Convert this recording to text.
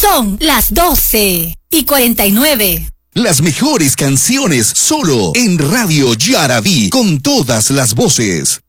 Son las 12:49. Las mejores canciones solo en Radio Yaraví, con todas las voces.